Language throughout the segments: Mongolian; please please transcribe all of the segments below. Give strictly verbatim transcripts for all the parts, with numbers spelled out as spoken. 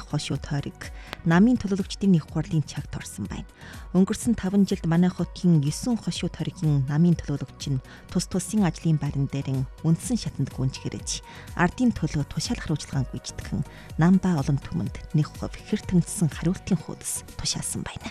хошуу тойрог намын төлөөлөгчдийн нэг хурлын чагт орсон байна. Өнгөрсөн таван жилд манай хотын есөн хошуу тойргийн намын төлөөлөгч нь тус тусын ажлын байран дээр үндсэн шатанд гүнжгэрэж ардын төлөө тушаалах руучлалгаан гүйцэтгэн нам ба олон түмэнд нэг хувь хэр тэмцсэн хариултын хуудас тушаасан байна.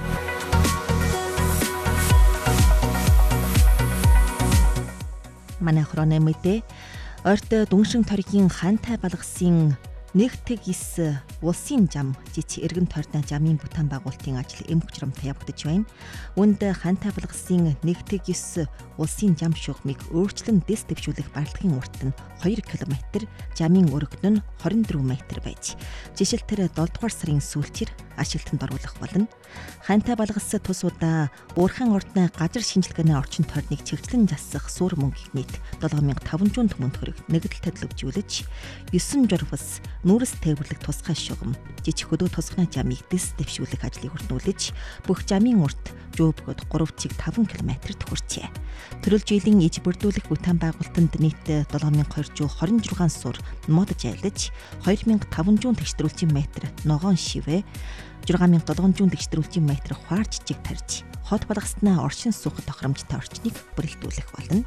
Манай хороны мэдээ орд дүншин тойргийн хантай балгасын нэгтгэг ис улсын зам жич эргэн тойрны замын бүтээн байгуулалтын ажил эм хүчрэмтэй явагдаж байна. Үүнд хантай балгасын нэгтгэг ис улсын зам шугамыг өөрчлөн дэс дэвшүүлэх барилгын урт нь хоёр километр, замын өргөн нь хорин дөрвөн метр байж, жишээлбэл долоо дугаар сарын сүүлчээр ашиглалтанд оруулах болно. Хантай балгас тус удаа уурхайн ордны газар шинжилгээний орчин тойрныг чигтлэн засах суур мөнгөний нийт долоо мянга таван зуун төгрөг төгрөг нэгдэл төлөвлөжүүлж, есөн журвас нүүрс тээвэрлэх тусгай шугам, жижиг хөдөө тусгай замыг дэс дэвшүүлэх ажлыг хүртүүлж, бүх замын урт жөөгд гурав чиг таван километр төхөрчээ. Төрөл жилийн иж бүрдүүлэх бүтээн байгуулалтанд нийт долоо мянга хоёр зуун хорин зургаан сур мод жайлж, хоёр мянга таван зуун тэгштрүүлжин метр ногоон шивэ, зургаан мянга долоон зуун тэгштрүүлжин метр хуар жижиг тарьж, хот балгаснаа оршин суух тохиромжтой орчныг бүрэлдүүлэх болно.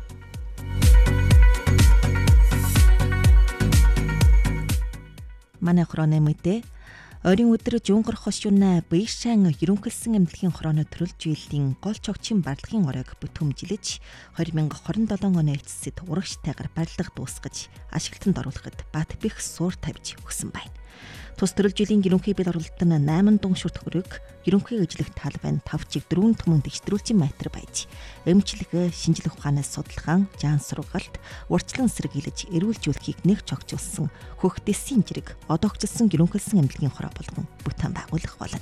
Манай хороны мэдээ ойрын өдөр Жунгар хошууна Бэйшан ерөнхийлсөн эмнэлгийн хорооны төрөл жилийн гол чогчийн барилгын оройг бүтэмжилж хоёр мянга хорин долоон оны эцэст урагштайгаар барилга дуусгаж ашиглалтанд оруулахад бат бэх суур тавьж өгсөн байна. Тус төрөл жилийн ерөнхий бэл оролт нь восемь дуун шүр төгрөг, ерөнхий ижлэх талбай таван чиг дөрвөн түмэн тэгштрүүлжин метр байж, эмчилгээ, шинжилгээ ухаанаас судалгаан, жаан сургалт, урьдчилан сэргийлж, эрүүлжүүлэхийг нэг чогчулсан хөх дэсийн жирэг одоогчлсон ерөнхийлсөн эмнэлгийн хороо болгон бүтээн байгуулах болно.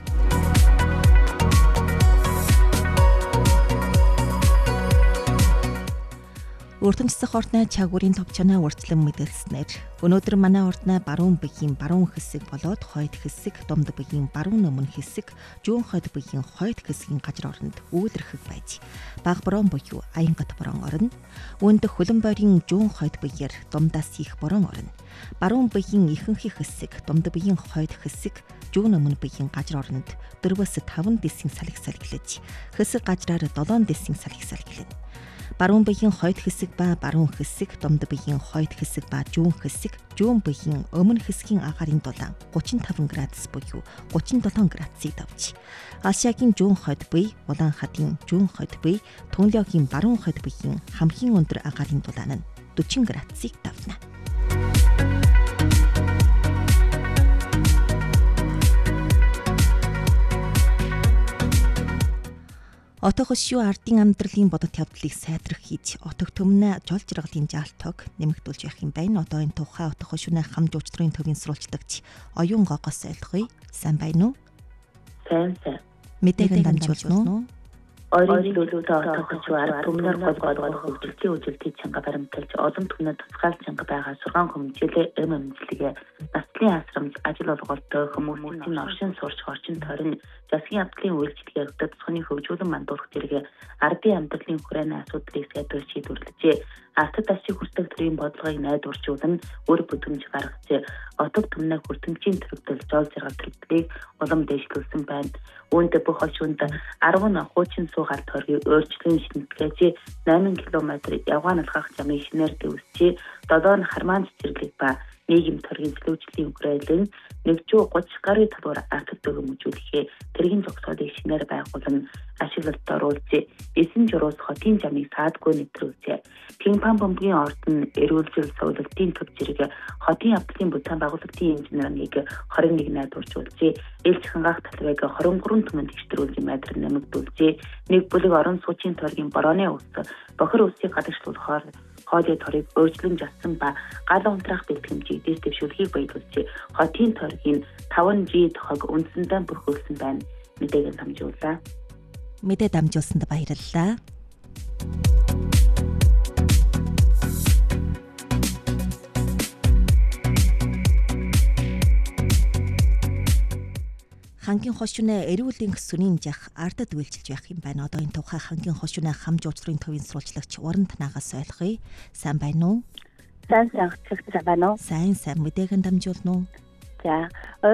Өртөн засах ордны чагуурын товчоноо урьдчилан мэдээлснээр өнөөдөр манай ордны баруун бүгийн баруун хэсэг болоод хойд хэсэг, домд бүгийн баруун өмнө хэсэг, зүүн хойд бүгийн хойд хэсгийн газар оронд үйлрэх байж, баг борон буюу Аянгат борон орно. Үүнд хөлөн бойрын зүүн хойд бүгээр домдаас их борон орно. Баруун бүгийн ихэнхий хэсэг, домд бүгийн хойд хэсэг, зүүн өмнө бүгийн газар оронд дөрвөөс таван дэсийн салхи салхилж, хэсэг газраар долоон дэсийн салхи салхилна. Баруун бүгийн хойд хэсэг ба баруун хэсэг, домд бүгийн хойд хэсэг ба зүүн хэсэг, зүүн бүгийн өмнө хэсгийн агаарын дулаан гучин таван градус буюу гучин долоон градусыг давж, Ашиагийн зүүн хойд буй, Улаан хадын зүүн хойд буй, Төнлөөгийн баруун хойд бүгийн хамгийн өндөр агаарын дулаан нь дөрвөн градусыг давна. Отоо хошуу ардын амьдралын бодит явдлыг сайдрах хийж, отог төмнө жол жаргалын жаалтог нэмэгдүүлж явах юм байна. Одоо энэ тухай отоо хошууны хамж уучрын төвийн сурвалжлагч Оюун Гогоос ойлгоё. Сайн байна уу? Сайн сайн. Мэдээгээр дамжуулна уу? Ойрын төлөвтэй отоо хошуу ард төмнөр гол болгох хөгжилтийн үжилтийн чанга баримталж, олон түмнэд тусгаал чанга байгаа сургаан хүмүүжлээ эм эмнэлгээ наслын асрамж ажил олголттой хүмүүсийн оршин сурч орчин тойрон засгийн явдлын үйлчлэгээ өгдөг цоны хөгжүүлэн мандуулах зэрэг ардын амьдралын хүрээний асуудлыг сайдруулж шийдвэрлэжээ. Ардад ашиг хүртэх төрийн бодлогыг найдваржуулан өр бүтээмж гаргаж, отог түмнээ хүртэмжийн төрөлтөл жол жаргал төлөвлөлийг улам дэвшлүүлсэн байна. Үүнд бүх хошуунд арван хуучин суугаар тойргийг өөрчлөн шинтгэж, восемь километр явган алхах замын шинээр дэвсчээ, долоо нь хармаан цэцэрлэг ба нийгэм төргийн төлөвчлөлийн хүрээлэн нэг зуун гуравч гаруй талбар ардад төгөмжүүлэхээ тэргийн зогсоолыг шинээр байгуулан ашиглалтад оруулжээ. Эсэн журууз хотын замыг саадгүй нэвтрүүлжээ. Кинпан бомбгийн ордон эрүүлжил сувлалтын төв зэрэг хотын явдлын бүтээн байгуулалтын инженерийг двадцать один найдваржуулжээ. Элч хангаах талбайг двадцать три түмэнд тэгштрүүлж метр нэмэгдүүлжээ. Нэг бүлэг орон суучин тойргийн борооны ус бохир усыг гадагшлуулахаар хоолой торыг өөрчлөн жассан ба гал унтраах бэлтгэмжийг дэс дэвшүүлэхийг баялуулжээ. Хотын тойргийн таван жи тохог үндсэндээ бүрхүүлсэн байна. Мэдээгээр дамжууллаа. Мэдээ дамжуулсанд баярлалаа. Хангийн хошууны эрүүлийн сүнийн жах ардад үйлчилж байх юм байна. Одоо энэ тухай хангийн хошууны хамж уучрын төвийн сурвалжлагч Уран Танаагаас ойлгоё. Сайн байна уу? Сайн сайн байна уу? Сайн сайн мэдээгээр дамжуулна уу? За